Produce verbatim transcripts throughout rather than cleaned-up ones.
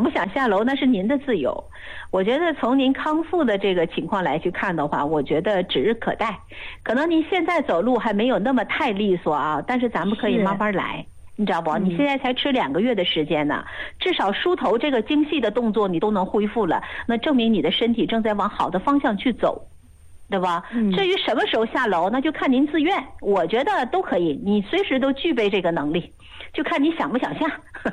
想不想下楼那是您的自由。我觉得从您康复的这个情况来去看的话，我觉得指日可待。可能您现在走路还没有那么太利索啊，但是咱们可以慢慢来，你知道不、嗯、你现在才吃两个月的时间呢，至少梳头这个精细的动作你都能恢复了，那证明你的身体正在往好的方向去走，对吧、嗯、至于什么时候下楼那就看您自愿，我觉得都可以，你随时都具备这个能力，就看你想不想下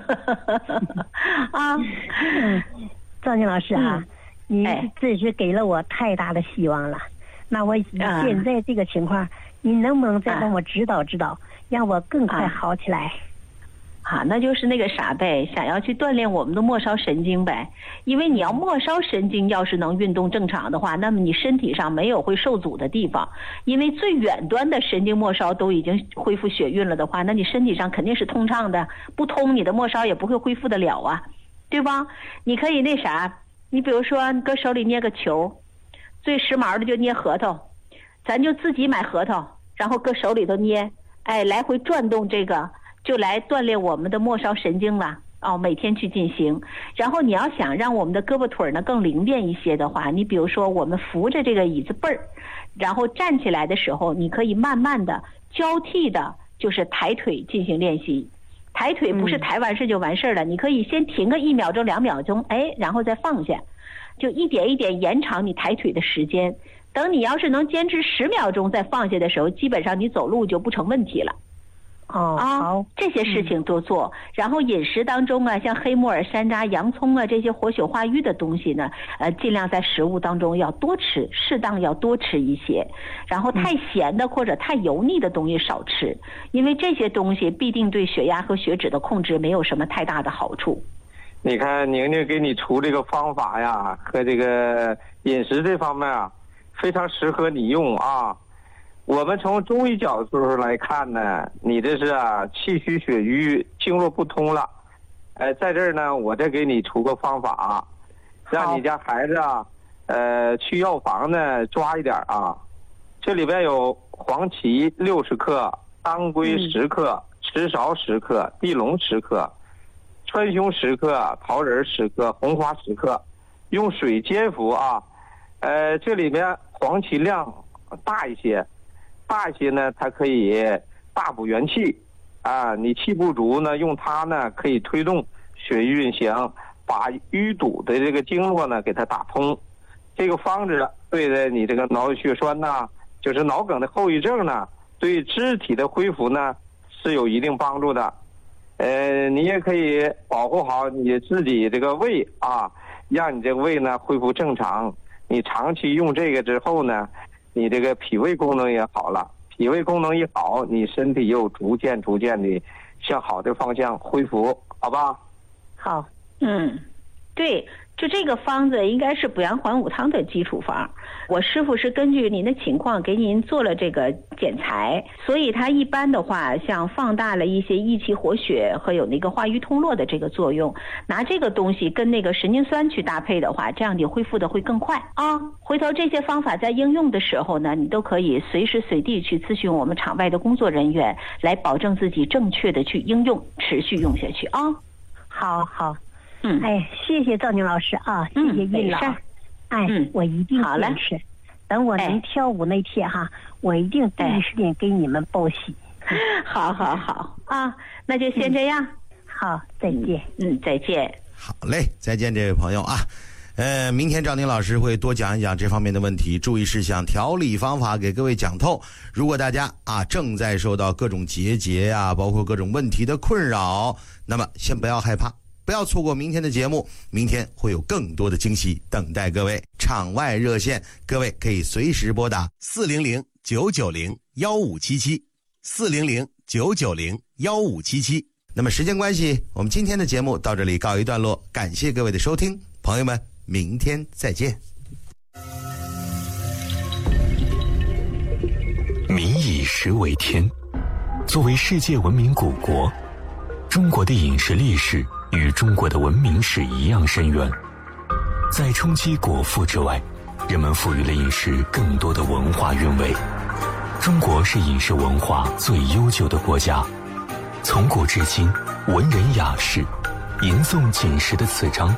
啊、 嗯，赵静老师啊、嗯、你这是给了我太大的希望了、哎、那我现在这个情况、嗯、你能不能再帮我指导指导、嗯、让我更快好起来？ 啊，那就是那个啥呗，想要去锻炼我们的末梢神经呗。因为你要末梢神经要是能运动正常的话，那么你身体上没有会受阻的地方。因为最远端的神经末梢都已经恢复血运了的话，那你身体上肯定是通畅的，不通你的末梢也不会恢复得了啊，对吧？你可以那啥，你比如说你搁手里捏个球，最时髦的就捏核桃，咱就自己买核桃，然后搁手里头捏，哎，来回转动这个。就来锻炼我们的末梢神经了哦，每天去进行。然后你要想让我们的胳膊腿呢更灵便一些的话，你比如说我们扶着这个椅子背儿，然后站起来的时候，你可以慢慢的交替的，就是抬腿进行练习。抬腿不是抬完事就完事了、嗯，你可以先停个一秒钟、两秒钟，哎，然后再放下，就一点一点延长你抬腿的时间。等你要是能坚持十秒钟再放下的时候，基本上你走路就不成问题了。 哦，好， 这些事情多做、嗯、然后饮食当中啊，像黑木耳、山楂、洋葱啊这些活血化瘀的东西呢，呃，尽量在食物当中要多吃，适当要多吃一些。然后太咸的或者太油腻的东西少吃，因为这些东西必定对血压和血脂的控制没有什么太大的好处。 你看宁宁给你出这个方法呀，和这个饮食这方面啊，非常适合你用啊。我们从中医角度来看呢，你这是啊气虚血瘀，经络不通了。呃，在这儿呢，我再给你出个方法，让你家孩子啊，呃，去药房呢抓一点啊。这里边有黄芪六十克，当归十克，赤芍十克，地龙十克，川芎十克，桃仁十克，红花十克，用水煎服啊。呃，这里面黄芪量大一些。大一些呢，它可以大补元气啊。你气不足呢，用它呢可以推动血液运行，把淤堵的这个经络呢给它打通。这个方子对的你这个脑血栓呐，就是脑梗的后遗症呢，对肢体的恢复呢是有一定帮助的。呃，你也可以保护好你自己这个胃啊，让你这个胃呢恢复正常。你长期用这个之后呢，你这个脾胃功能也好了，脾胃功能一好，你身体又逐渐逐渐的向好的方向恢复，好吧？ 好， 嗯，对，就这个方子应该是补阳还五汤的基础方。我师傅是根据您的情况给您做了这个检材，所以它一般的话，像放大了一些益气活血和有那个化瘀通络的这个作用。拿这个东西跟那个神经酸去搭配的话，这样你恢复的会更快啊。回头这些方法在应用的时候呢，你都可以随时随地去咨询我们场外的工作人员，来保证自己正确的去应用，持续用下去啊。 好好。 嗯， 哎，谢谢赵宁老师啊，谢谢韵老， 嗯、 哎、嗯，我一定坚持。等我能哎跳舞那天哈，我一定第一时间给你们报喜。 哎、好好好啊，那就先这样。 嗯、好，再见。 嗯，再见。 好嘞，再见，这位朋友啊。呃，明天赵宁老师会多讲一讲这方面的问题，注意事项、调理方法给各位讲透。如果大家啊正在受到各种结节啊，包括各种问题的困扰，那么先不要害怕。不要错过明天的节目，明天会有更多的惊喜等待各位。场外热线，各位可以随时拨打四零零九九零幺五七七，四零零九九零幺五七七。那么时间关系，我们今天的节目到这里告一段落，感谢各位的收听，朋友们，明天再见。 民以食为天，作为世界文明古国，中国的饮食历史与中国的文明史一样深远。在冲击果腹之外，人们赋予了饮食更多的文化韵味。中国是饮食文化最悠久的国家，从古至今，文人雅士吟诵锦食的词章